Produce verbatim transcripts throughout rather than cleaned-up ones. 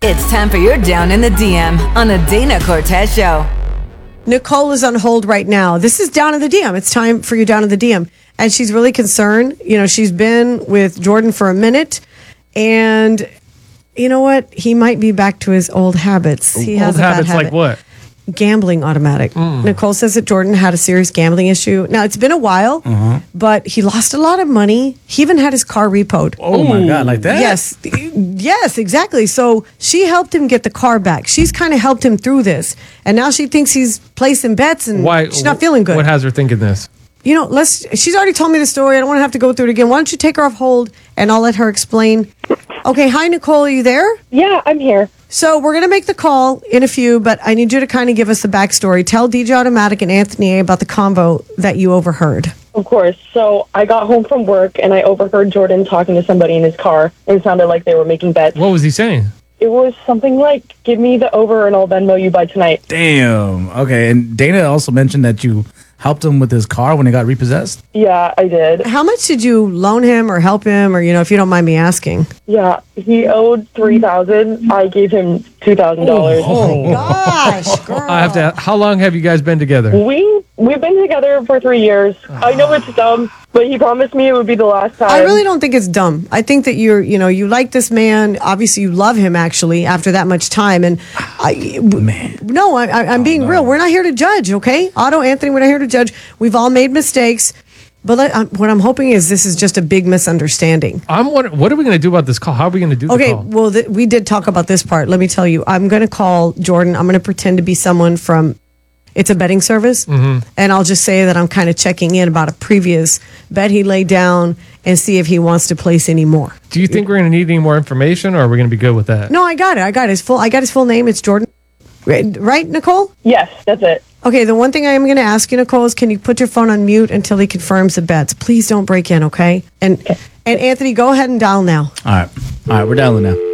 It's time for your Down in the D M on the Dana Cortez Show. Nicole is on hold right now. This is Down in the D M. It's time for you Down in the D M. And she's really concerned. You know, she's been with Jordan for a minute. And you know what? He might be back to his old habits. He has Old a bad habits habit. like what? Gambling automatic. Mm. Nicole says that Jordan had a serious gambling issue. Now, it's been a while, Uh-huh. but he lost a lot of money. He even had his car repoed. Oh my God, like that? Yes, yes, exactly. So she helped him get the car back. She's kind of helped him through this, and now she thinks he's placing bets, and Why? she's not feeling good. What has her thinking this? You know, let's. She's already told me the story. I don't want to have to go through it again. Why don't you take her off hold, and I'll let her explain. Okay, hi Nicole, are you there? Yeah, I'm here. So we're gonna make the call in a few, but I need you to kind of give us the backstory. Tell D J Automatic and Anthony A about the convo that you overheard. Of course. So I got home from work and I overheard Jordan talking to somebody in his car, and it sounded like they were making bets. What was he saying? It was something like, give me the over and I'll Venmo you by tonight. Damn. Okay. And Dana also mentioned that you helped him with his car when it got repossessed. Yeah, I did. How much did you loan him or help him, or you know, if you don't mind me asking? Yeah, he owed three thousand dollars. I gave him two thousand dollars. Oh gosh, girl. I have to. How long have you guys been together? We, we've been together for three years. I know it's dumb, but he promised me it would be the last time. I really don't think it's dumb. I think that you're, you know, you like this man. Obviously, you love him. Actually, after that much time, and I, Man. no, I, I, I'm being real. We're not here to judge, okay? Otto, Anthony, we're not here to judge. We've all made mistakes, but let, um, what I'm hoping is this is just a big misunderstanding. I'm wondering, what are we going to do about this call? How are we going to do Okay, the call? well, th- we did talk about this part. Let me tell you, I'm going to call Jordan. I'm going to pretend to be someone from. It's a betting service, Mm-hmm. and I'll just say that I'm kind of checking in about a previous bet he laid down and see if he wants to place any more. Do you think we're going to need any more information, or are we going to be good with that? No, I got it. I got his full. I got his full name. It's Jordan, right, right, Nicole? Yes, that's it. Okay. The one thing I am going to ask you, Nicole, is can you put your phone on mute until he confirms the bets? Please don't break in, okay? And and Anthony, go ahead and dial now. All right. All right. We're dialing now.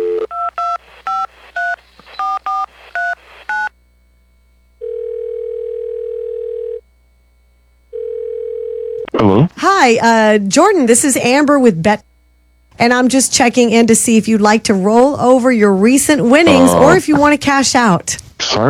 Hello? Hi, uh, Jordan. This is Amber with Bet. And I'm just checking in to see if you'd like to roll over your recent winnings or if you want to cash out.